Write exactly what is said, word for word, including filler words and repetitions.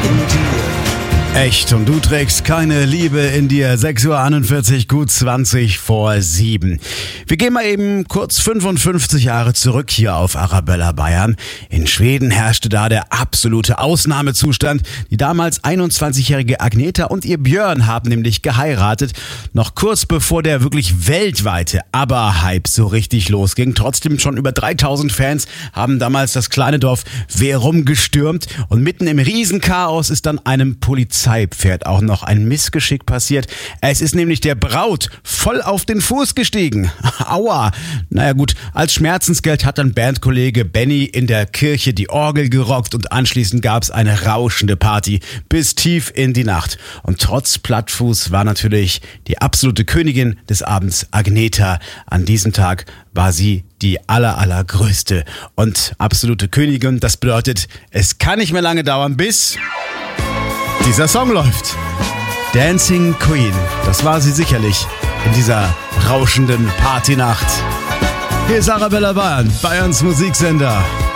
in dir. Echt, und du trägst keine Liebe in dir. sechs Uhr einundvierzig, gut zwanzig vor sieben. Wir gehen mal eben kurz fünfundfünfzig Jahre zurück hier auf Arabella Bayern. In Schweden herrschte da der absolute Ausnahmezustand. Die damals einundzwanzigjährige Agneta und ihr Björn haben nämlich geheiratet. Noch kurz bevor der wirklich weltweite ABBA-Hype so richtig losging. Trotzdem schon über dreitausend Fans haben damals das kleine Dorf Verum gestürmt. Und mitten im Riesenchaos ist dann einem Polizei Polizeipferd auch noch ein Missgeschick passiert. Es ist nämlich der Braut voll auf den Fuß gestiegen. Aua. Naja gut, als Schmerzensgeld hat dann Bandkollege Benny in der Kirche die Orgel gerockt und anschließend gab es eine rauschende Party bis tief in die Nacht. Und trotz Plattfuß war natürlich die absolute Königin des Abends Agneta. An diesem Tag war sie die aller, allergrößte und absolute Königin. Das bedeutet, es kann nicht mehr lange dauern, bis dieser Song läuft. Dancing Queen, das war sie sicherlich in dieser rauschenden Partynacht. Hier ist Arabella Bayern, Bayerns Musiksender.